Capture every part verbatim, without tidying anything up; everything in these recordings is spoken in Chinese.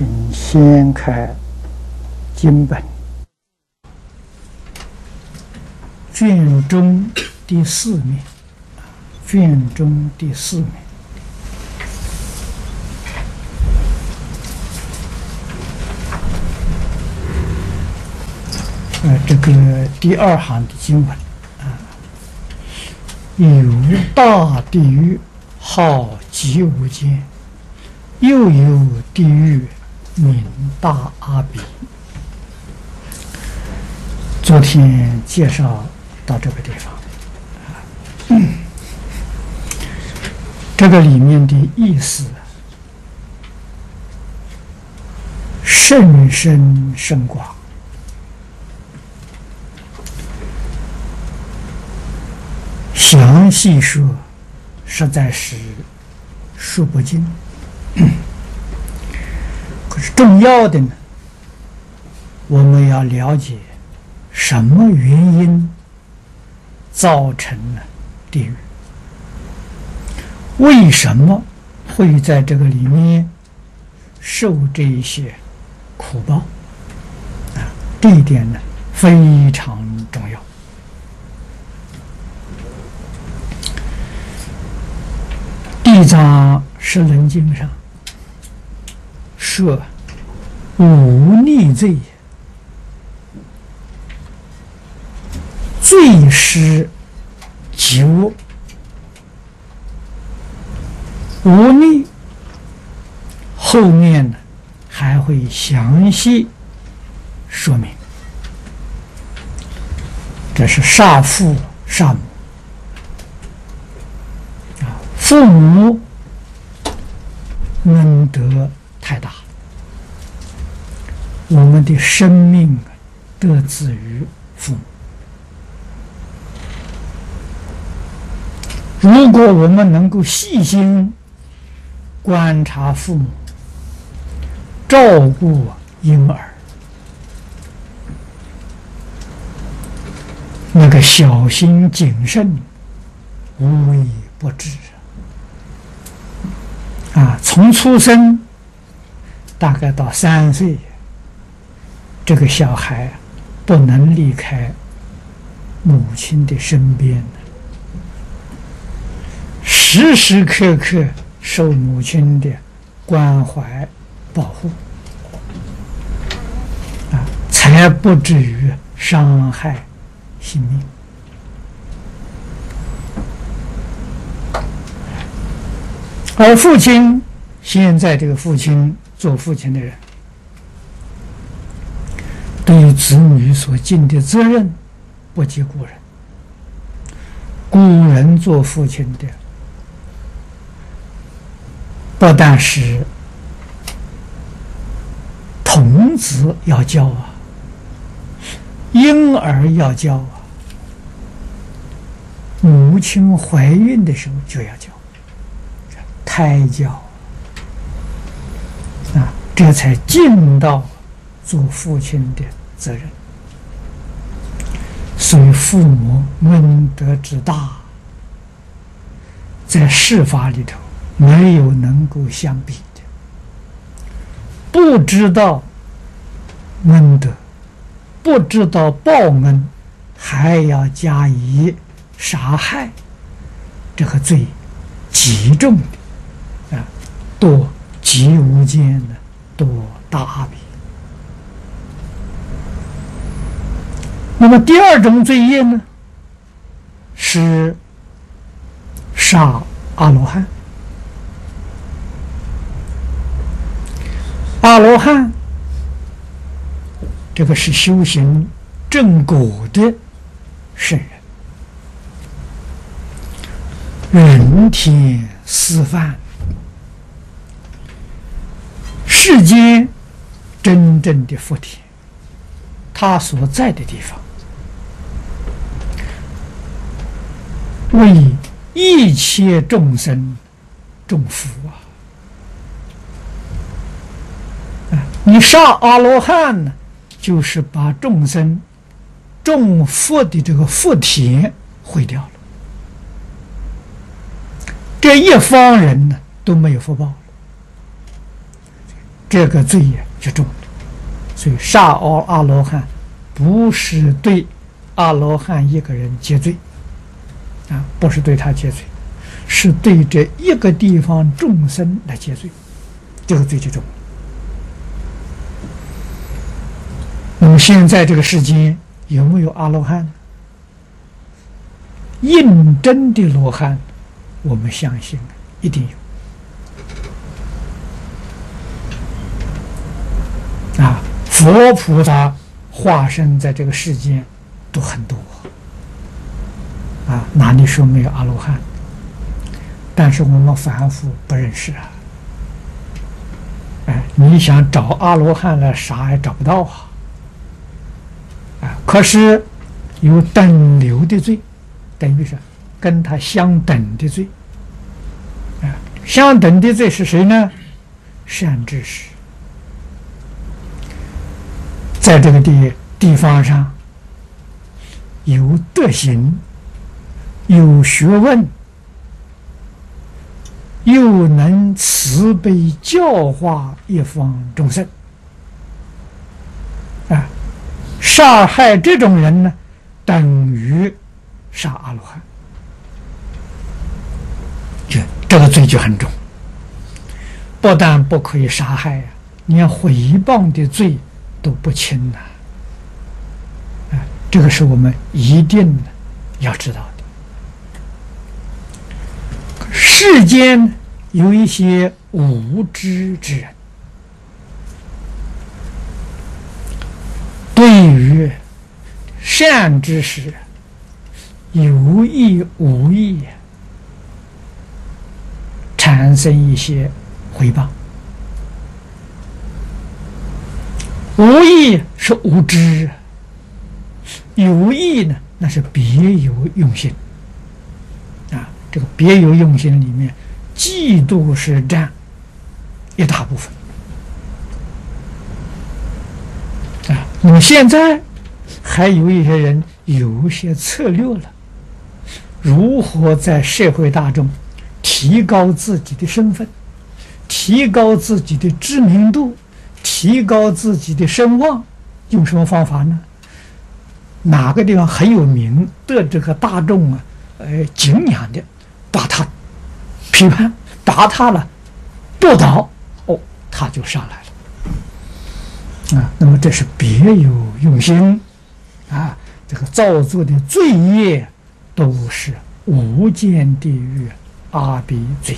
请先开经本，卷中第四面，卷中第四面。呃，这个第二行的经文啊，有大地狱，号极无间，又有地狱名大阿鼻。昨天介绍到这个地方，嗯、这个里面的意思甚深深广。详细说，实在是说不尽。可是重要的呢，我们要了解什么原因造成了地狱，为什么会在这个里面受这一些苦报啊？这一点呢，非常重要。地藏十轮经上说：“无逆罪，罪施及恶。”无逆后面呢还会详细说明，这是杀父杀母。父母恩德太大，我们的生命得自于父母。如果我们能够细心观察父母，照顾婴儿，那个小心谨慎，无微不至。啊，从出生大概到三岁，这个小孩不能离开母亲的身边，时时刻刻受母亲的关怀保护，啊，才不至于伤害性命。而父亲，现在这个父亲，做父亲的人，对于子女所尽的责任，不及古人。古人做父亲的，不但是童子要教啊，婴儿要教啊，母亲怀孕的时候就要教。胎教啊，这才尽到做父亲的责任。所以父母恩德之大，在世法里头没有能够相比的。不知道恩德，不知道报恩，还要加以杀害，这个罪极重的。啊，堕极无间的堕大阿鼻。那么第二种罪业呢，是杀阿罗汉。阿罗汉这个是修行正果的圣人，人天四梵。世间真正的福田，他所在的地方，为一切众生种福啊！啊，你杀阿罗汉呢，就是把众生种福的这个福田毁掉了，这一方人呢都没有福报。 这个罪也就重了。所以杀阿阿罗汉不是对阿罗汉一个人结罪啊，不是对他结罪，是对这一个地方众生来结罪，这个罪就重了。那么现在这个世间有没有阿罗汉？印真的罗汉，我们相信一定有啊。佛菩萨化身在这个世间都很多啊，哪里说没有阿罗汉？但是我们凡夫不认识啊。哎，你想找阿罗汉来，啥也找不到啊。啊，可是有等流的罪，等于是跟他相等的罪。啊，相等的罪是谁呢？善知识。在这个地地方上，有德行，有学问，又能慈悲教化一方众生。啊，杀害这种人呢，等于杀阿罗汉，这这个罪就很重。不但不可以杀害呀、啊，连诽谤的罪都不轻呐、啊！啊，这个是我们一定要知道的。世间有一些无知之人，对于善知识有意无意产生一些诽谤。无意是无知，有意呢，那是别有用心啊。这个别有用心里面，嫉妒是占一大部分啊。那么现在还有一些人有些策略了，如何在社会大众提高自己的身份，提高自己的知名度，提高自己的声望，用什么方法呢？哪个地方很有名的这个大众啊，呃，敬仰的，把他批判，把他了驳倒，哦，他就上来了啊。那么这是别有用心啊，这个造作的罪业都是无间地狱阿鼻罪业。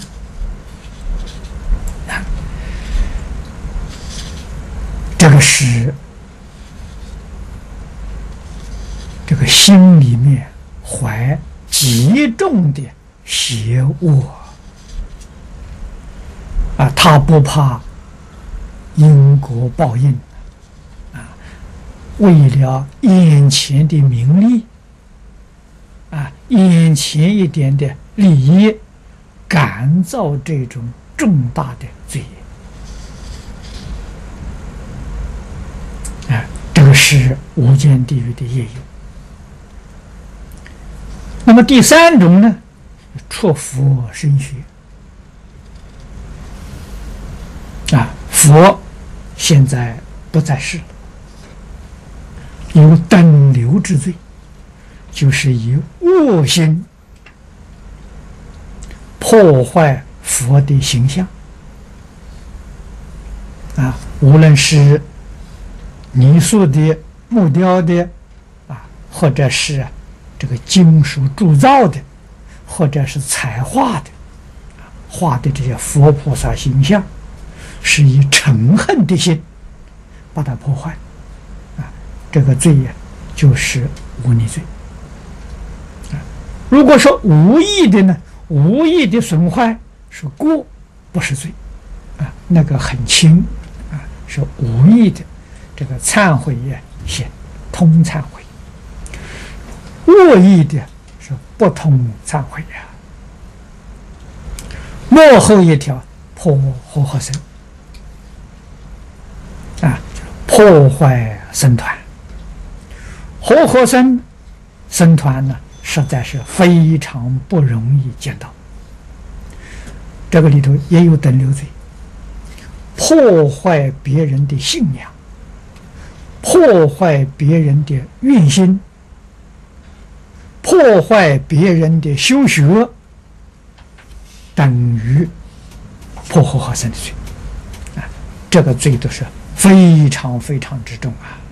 这个是这个心里面怀极重的邪恶啊，他不怕因果报应啊，为了眼前的名利啊，眼前一点的利益，感造这种重大的罪业。啊，这个是无间地狱的业有。那么第三种呢，出佛身血啊，佛现在不在世了，有等流之罪，就是以恶心破坏佛的形象啊，无论是泥塑的、木雕的啊，或者是这个金属铸造的，或者是彩画的，画的这些佛菩萨形象，是以嗔恨的心把它破坏啊，这个罪业就是污泥罪啊。如果说无意的呢，无意的损坏是过，不是罪啊，那个很轻啊，是无意的。这个忏悔也行，通忏悔；恶意的是不通忏悔呀。末后一条破活合身啊，破坏僧团。活合身僧团呢，实在是非常不容易见到。这个里头也有等流罪， 破坏别人的信仰，破坏别人的愿心，破坏别人的修学，等于破和合僧的罪啊！这个罪都是非常非常之重啊！